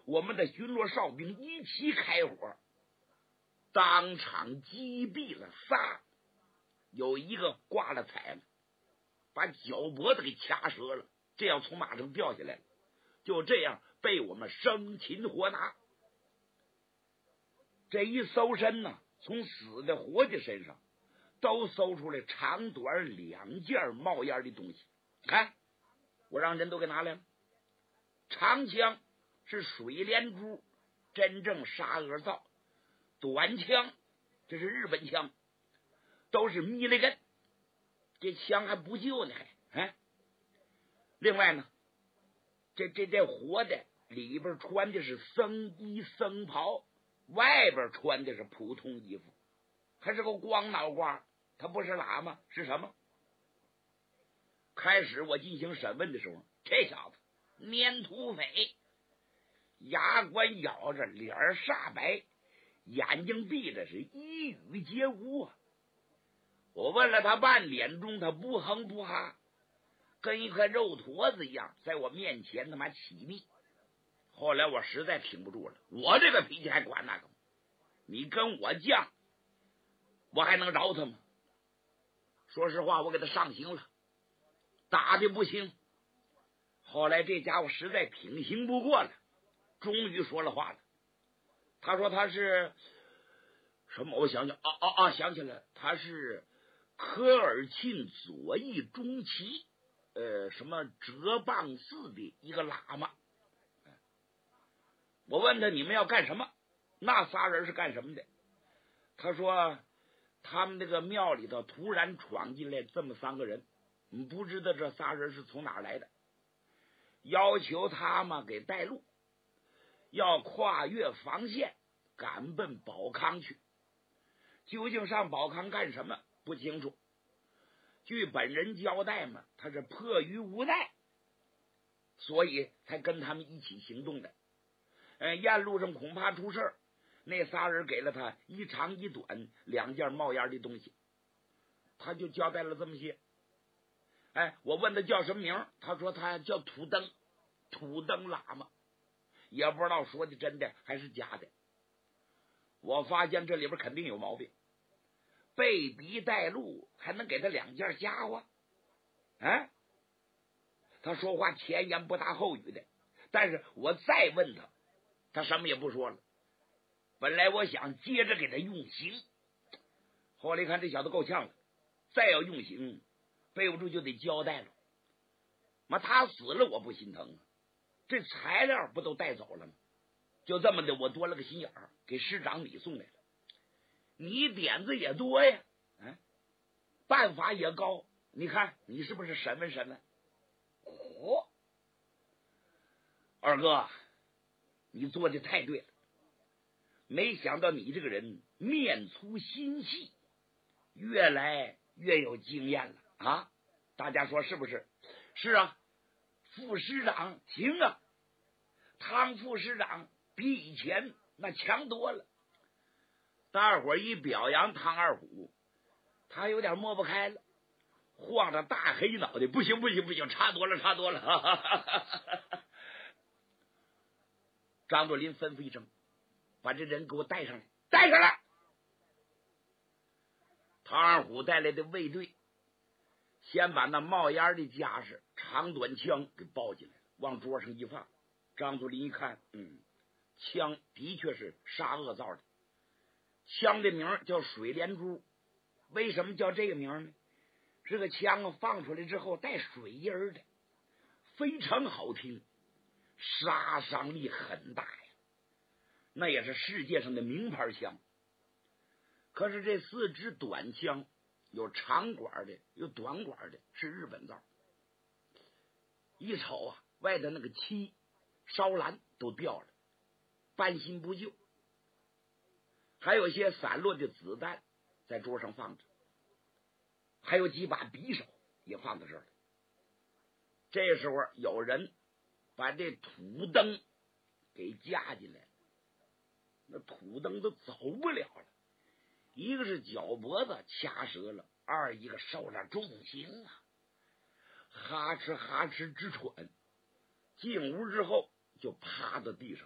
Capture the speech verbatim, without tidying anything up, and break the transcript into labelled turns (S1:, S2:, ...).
S1: 我们的巡逻哨兵一起开火，当场击毙了仨，有一个挂了彩了，把脚脖子给掐折了，这样从马上掉下来了，就这样被我们生擒活拿。这一搜身呢，从死的活的身上都搜出来长短两件冒烟的东西。看，我让人都给拿来了。长枪是水莲珠，真正沙俄造；短枪这是日本枪，都是密雷根，这枪还不旧呢还。哎，另外呢，这这这活的里边穿的是僧衣僧袍，外边穿的是普通衣服，还是个光脑瓜，他不是喇嘛是什么？开始我进行审问的时候，这小子粘土匪，牙关咬着，脸煞白，眼睛闭着，是一语皆无啊！我问了他半点钟，他不哼不哈，跟一块肉坨子一样，在我面前他妈起立。后来我实在挺不住了，我这个脾气还管那个吗？你跟我犟，我还能饶他吗？说实话，我给他上刑了，打的不行。后来这家伙实在挺行不过了，终于说了话了。他说他是什么？我想想，啊啊啊！想起来，他是科尔沁左翼中旗，呃，什么哲蚌寺的一个喇嘛。我问他你们要干什么？那仨人是干什么的？他说他们那个庙里头突然闯进来这么三个人，不知道这仨人是从哪儿来的，要求他们给带路，要跨越防线赶奔保康去。究竟上保康干什么不清楚，据本人交代嘛，他是迫于无奈，所以才跟他们一起行动的。呃，沿路上恐怕出事儿，那仨人给了他一长一短两件冒烟的东西，他就交代了这么些。哎，我问他叫什么名，他说他叫土登，土登喇嘛，也不知道说的真的还是假的。我发现这里边肯定有毛病，被逼带路还能给他两件家伙？啊，他说话前言不搭后语的，但是我再问他，他什么也不说了。本来我想接着给他用刑，后来一看这小子够呛了，再要用刑背不住就得交代了。妈，他死了我不心疼啊，这材料不都带走了吗？就这么的，我多了个心眼儿，给师长你送来了。你点子也多呀，啊，办法也高，你看你是不是审问审问？嚯，二哥，你做的太对了，没想到你这个人面粗心细，越来越有经验了啊！大家说是不是？是啊，副师长行啊，汤副师长比以前那强多了。大伙儿一表扬汤二虎，他有点摸不开了，晃着大黑脑袋，不行不行不行，差多了差多了。哈哈哈哈，张作霖吩咐一声，把这人给我带上来，带上来。汤二虎带来的卫队先把那冒烟的家伙长短枪给抱进来了，往桌上一放。张作霖一看，嗯，枪的确是沙俄造的，枪的名叫水莲珠。为什么叫这个名呢？这个枪放出来之后带水音的，非常好听，杀伤力很大呀，那也是世界上的名牌枪。可是这四支短枪有长管的有短管的，是日本造。一瞅啊，外头那个漆烧蓝都掉了，半新不旧，还有些散落的子弹在桌上放着，还有几把匕首也放在这儿了。这时候有人把这土灯给架进来了，那土灯都走不了了，一个是脚脖子掐折了，二一个受了重刑啊，哈哧哈哧直喘。进屋之后就趴到地上。